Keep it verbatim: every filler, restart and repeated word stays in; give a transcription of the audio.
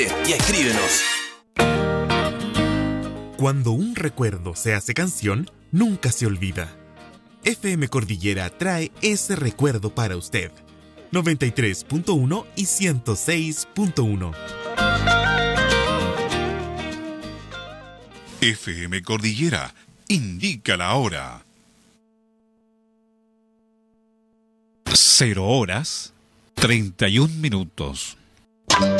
Y escríbenos. Cuando un recuerdo se hace canción, nunca se olvida. F M Cordillera trae ese recuerdo para usted. noventa y tres punto uno y ciento seis punto uno. F M Cordillera indica la hora. Cero horas, treinta y un minutos.